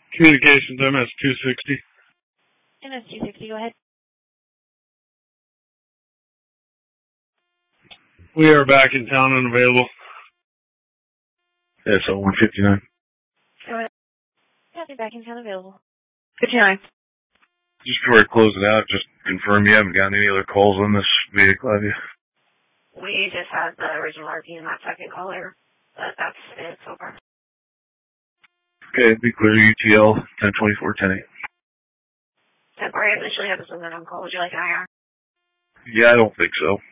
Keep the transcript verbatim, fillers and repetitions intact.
Communications M S two sixty. M S two sixty, go ahead. We are back in town and available. S O one fifty-nine. Go ahead. Yeah, they're back in town available. fifty-nine. Just before I close it out, just confirm you haven't gotten any other calls on this vehicle, have you? We just had the original R P and that second caller, but that's it so far. Okay, be clear, U T L ten twenty-four ten eight. Temporary initially have someone on call. Would you like an I R? Yeah, I don't think so.